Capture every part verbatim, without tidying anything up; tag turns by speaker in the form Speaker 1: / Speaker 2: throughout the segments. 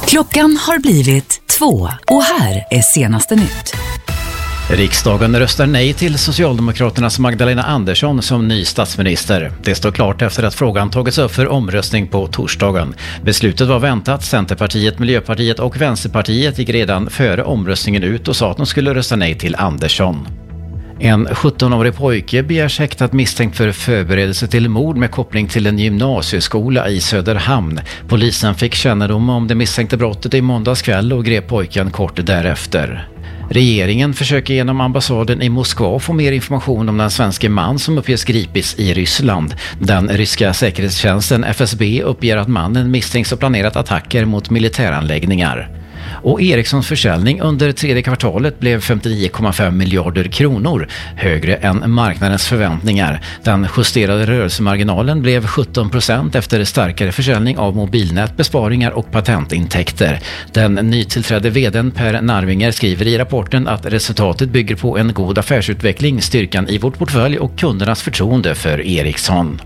Speaker 1: Klockan har blivit två och här är senaste nytt.
Speaker 2: Riksdagen röstar nej till Socialdemokraternas Magdalena Andersson som ny statsminister. Det står klart efter att frågan tagits upp för omröstning på torsdagen. Beslutet var väntat. Centerpartiet, Miljöpartiet och Vänsterpartiet gick redan före omröstningen ut och sa att de skulle rösta nej till Andersson. En sjuttonårig pojke begärs häktad misstänkt för förberedelse till mord med koppling till en gymnasieskola i Söderhamn. Polisen fick kännedom om det misstänkta brottet i måndags kväll och grep pojken kort därefter. Regeringen försöker genom ambassaden i Moskva få mer information om den svenska man som uppges gripits i Ryssland. Den ryska säkerhetstjänsten F S B uppger att mannen misstänks ha planerat attacker mot militäranläggningar. Och Ericssons försäljning under tredje kvartalet blev femtionio komma fem miljarder kronor, högre än marknadens förväntningar. Den justerade rörelsemarginalen blev sjutton procent efter starkare försäljning av mobilnät, besparingar och patentintäkter. Den nytillträdde vdn Per Narvinger skriver i rapporten att resultatet bygger på en god affärsutveckling, styrkan i vårt portfölj och kundernas förtroende för Ericsson.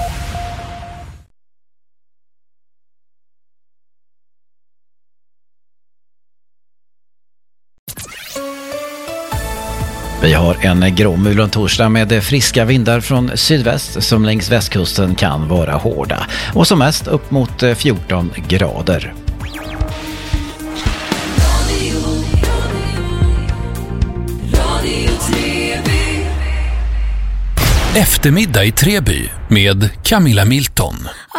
Speaker 2: Vi har en gråmulen torsdag med friska vindar från sydväst som längs västkusten kan vara hårda. Och som mest upp mot fjorton grader.
Speaker 3: Eftermiddag i Treby med Camilla Milton.